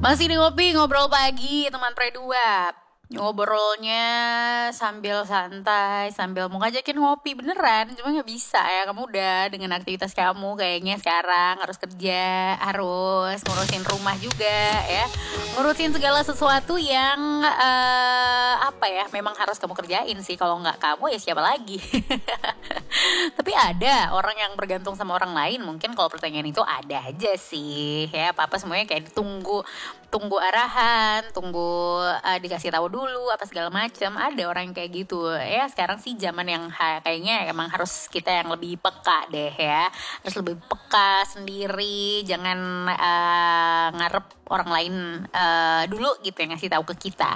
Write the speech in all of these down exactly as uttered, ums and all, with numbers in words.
Masih di ngopi, ngobrol pagi teman pre dua. Ngobrolnya sambil santai, sambil mau ngajakin ngopi beneran, cuma nggak bisa ya. Kamu udah dengan aktivitas kamu kayaknya sekarang harus kerja, harus ngurusin rumah juga ya, ngurusin segala sesuatu yang eh, apa ya, memang harus kamu kerjain sih. Kalau nggak kamu ya siapa lagi? Tapi ada orang yang bergantung sama orang lain. Mungkin kalau pertanyaan itu ada aja sih ya. Apa-apa semuanya kayak ditunggu, tunggu arahan, tunggu uh, dikasih tahu dulu apa segala macam. Ada orang yang kayak gitu ya. Sekarang sih zaman yang ha- kayaknya emang harus kita yang lebih peka deh ya, harus lebih peka sendiri. Jangan uh, ngarep orang lain uh, dulu gitu yang ngasih tahu ke kita.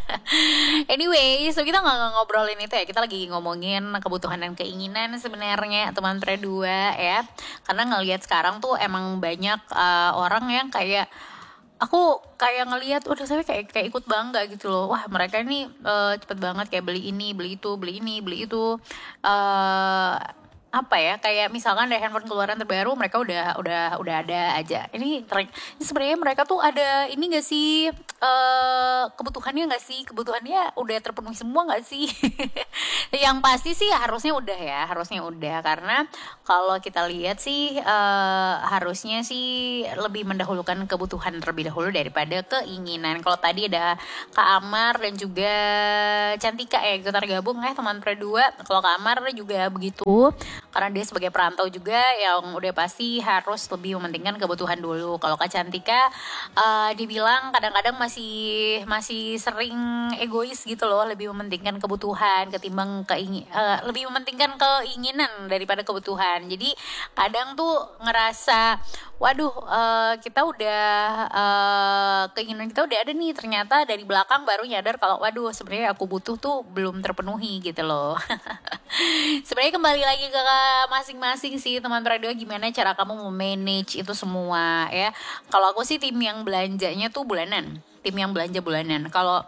Anyway, so kita nggak ngobrolin itu ya. Kita lagi ngomongin kebutuhan dan keinginan sebenarnya teman pre dua ya. Karena ngelihat sekarang tuh emang banyak uh, orang yang kayak aku kayak ngelihat udah saya kayak kayak ikut bangga gitu loh. Wah, mereka ini uh, cepet banget kayak beli ini, beli itu, beli ini, beli itu. Uh, apa ya, kayak misalkan dari handphone keluaran terbaru mereka udah udah udah ada aja. Ini, ini sebenarnya mereka tuh ada ini gak sih, uh, kebutuhannya gak sih, kebutuhannya udah terpenuhi semua gak sih? Yang pasti sih harusnya udah ya, harusnya udah. Karena kalau kita lihat sih uh, harusnya sih lebih mendahulukan kebutuhan terlebih dahulu daripada keinginan. Kalau tadi ada Kak Amar dan juga Cantika ya, kita tergabung ya teman pre dua. Kalau Kak Amar juga begitu, karena dia sebagai perantau juga yang udah pasti harus lebih mementingkan kebutuhan dulu. Kalau Kak Cantika uh, dibilang kadang-kadang masih masih sering egois gitu loh, lebih mementingkan kebutuhan ketimbang keingin, uh, lebih mementingkan keinginan daripada kebutuhan. Jadi kadang tuh ngerasa waduh, uh, kita udah uh, keinginan kita udah ada nih, ternyata dari belakang baru nyadar kalau waduh sebenarnya aku butuh tuh belum terpenuhi gitu loh. Sebenarnya kembali lagi ke masing-masing sih teman radio, gimana cara kamu memanage itu semua ya. Kalau aku sih tim yang belanjanya tuh bulanan, tim yang belanja bulanan. Kalau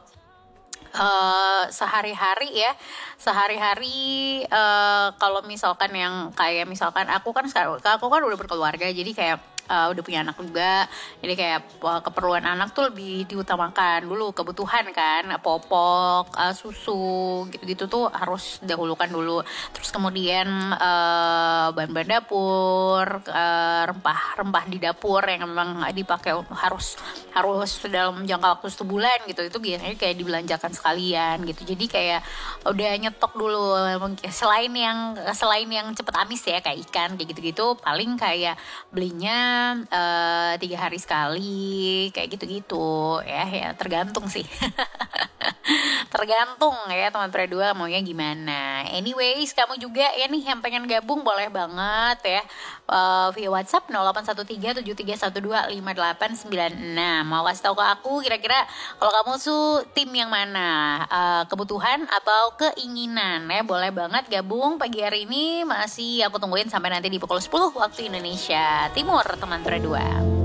Uh, sehari-hari ya, sehari-hari uh, kalau misalkan yang kayak misalkan aku kan sekarang aku kan udah berkeluarga, jadi kayak uh, udah punya anak juga, jadi kayak uh, keperluan anak tuh lebih diutamakan dulu, kebutuhan kan, popok, uh, susu gitu-gitu tuh harus dahulukan dulu. Terus kemudian uh, bahan-bahan dapur, uh, rempah-rempah di dapur yang memang dipakai harus harus dalam jangka waktu satu bulan gitu, itu biasanya kayak dibelanjakan sekalian gitu. Jadi kayak udah nyetok dulu. Selain yang selain yang cepet habis ya kayak ikan kayak gitu-gitu, paling kayak belinya uh, tiga hari sekali kayak gitu-gitu ya. Ya tergantung sih. Tergantung ya teman pre dua maunya gimana. Anyways, kamu juga ya nih yang pengen gabung boleh banget ya, uh, via WhatsApp nol delapan satu tiga tujuh tiga satu dua lima delapan sembilan enam. Mau kasih tahu ke aku kira-kira kalau kamu tuh tim yang mana, uh, kebutuhan atau keinginan ya. Boleh banget gabung pagi hari ini, masih aku tungguin sampai nanti di pukul sepuluh waktu Indonesia Timur teman pre dua.